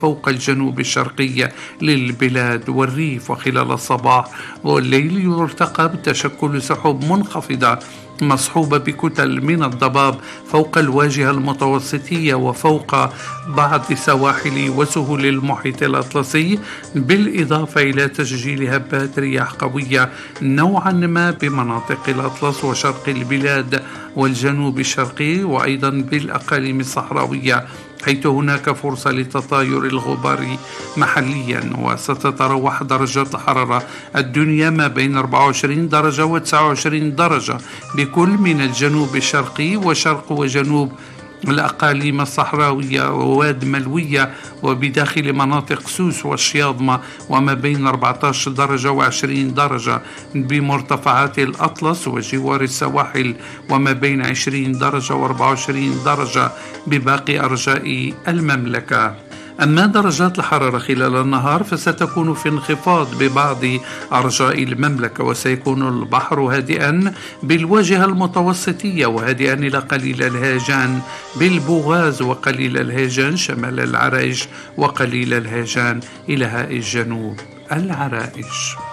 فوق الجنوب الشرقي للبلاد والريف، وخلال الصباح والليل يرتقب تشكل سحب منخفضة مصحوبة بكتل من الضباب فوق الواجهة المتوسطية وفوق بعض سواحل وسهول المحيط الأطلسي، بالإضافة إلى تسجيل هبات رياح قوية نوعا ما بمناطق الأطلس وشرق البلاد والجنوب الشرقي، وأيضا بالأقاليم الصحراوية، حيث هناك فرصة لتطاير الغبار محليا. وستتراوح درجات الحرارة الدنيا ما بين 24 درجة و 29 درجة بكل من الجنوب الشرقي وشرق وجنوب الأقاليم الصحراوية وواد ملوية وبداخل مناطق سوس والشياضمة، وما بين 14 درجة و20 درجة بمرتفعات الأطلس وجوار السواحل، وما بين 20 درجة و24 درجة بباقي أرجاء المملكة. أما درجات الحرارة خلال النهار فستكون في انخفاض ببعض أرجاء المملكة، وسيكون البحر هادئا بالواجهة المتوسطية وهادئا إلى قليل الهيجان بالبوغاز، وقليل الهيجان شمال العرائش، وقليل الهيجان إلى هاء الجنوب العرائش.